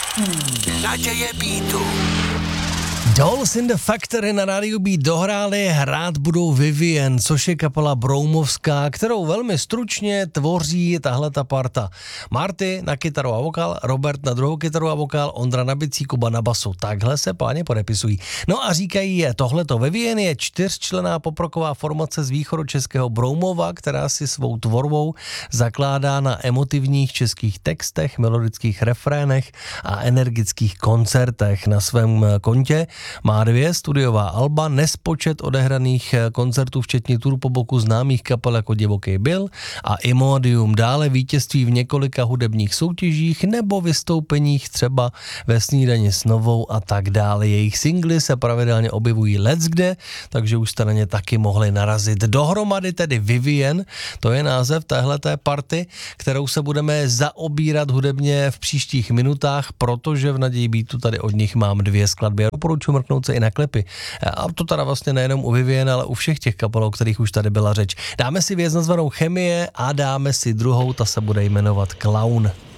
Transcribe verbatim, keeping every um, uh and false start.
Naděje Beatu. Dolls in the Factory na rádiu Beat dohráli, hrát budou Vivienne, což je kapela broumovská, kterou velmi stručně tvoří tahle ta parta. Marty na kytaru a vokál, Robert na druhou kytaru a vokál, Ondra na bicí, Kuba na basu. Takhle se páně podepisují. No a říkají je, tohleto Vivienne je čtyřčlenná poproková formace z východočeského Broumova, která si svou tvorbou zakládá na emotivních českých textech, melodických refrénech a energických koncertech. Na svém kontě má dvě studiová alba, nespočet odehraných koncertů, včetně turu po boku známých kapel jako Divoký Bill a Imodium. Dále vítězství v několika hudebních soutěžích nebo vystoupeních třeba ve Snídani s Novou a tak dále. Jejich singly se pravidelně objevují leckde, takže už jste na ně taky mohli narazit. Dohromady tedy Vivienne, to je název téhleté party, kterou se budeme zaobírat hudebně v příštích minutách, protože v Naději Beatu tady od nich mám dvě skladby. Doporučuji mrknout se i na klipy. A to teda vlastně nejenom u Vivienne, ale u všech těch kapel, o kterých už tady byla řeč. Dáme si věc nazvanou Chemie a dáme si druhou, ta se bude jmenovat Clown.